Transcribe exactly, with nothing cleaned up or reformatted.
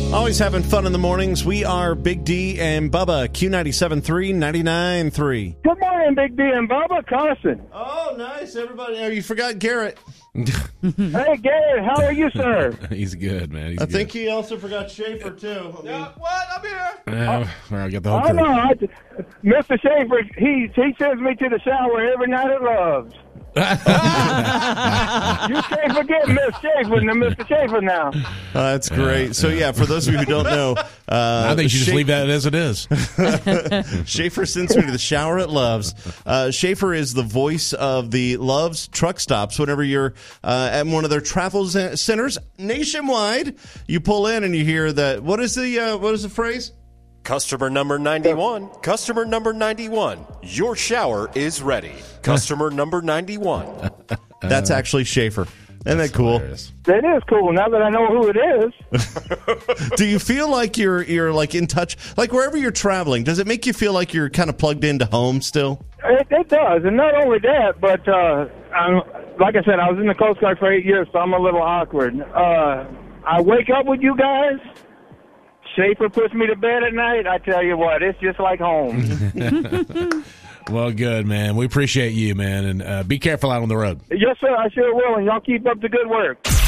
Always having fun in the mornings. We are Big D and Bubba, Q ninety-seven point three, ninety-nine point three. Good morning, Big D and Bubba. Carson. Oh, nice, everybody. Oh, you forgot Garrett. Hey, Garrett, how are you, sir? He's good, man. He's I good. think he also forgot Schaefer, too. I mean, Yeah, what? I'm here. Uh, well, I got the whole I crew. know. I, Mister Schaefer, he, he sends me to the shower every night at Love's. You can't forget Miss Schaefer and Mister Schaefer now. Uh, that's great. So, yeah, for those of you who don't know, uh, I think you should just Schaefer- leave that as it is. Schaefer sends me to the shower at Love's. Uh, Schaefer is the voice of the Love's truck stops. Whenever you're uh, at one of their travel z- centers nationwide, you pull in and you hear that. What is the uh, what is the phrase? Customer number ninety-one. Customer number ninety-one. Your shower is ready. Customer number ninety-one. That's actually Schaefer. Isn't that cool? Hilarious. That is cool. Now that I know who it is. Do you feel like you're you're like in touch, like wherever you're traveling? Does it make you feel like you're kind of plugged into home still? It, it does, and not only that, but uh, I'm, like I said, I was in the Coast Guard for eight years, so I'm a little awkward. Uh, I wake up with you guys. Schaefer puts me to bed at night. I tell you what, it's just like home. Well, good, man. We appreciate you, man. And uh, be careful out on the road. Yes, sir, I sure will, and y'all keep up the good work.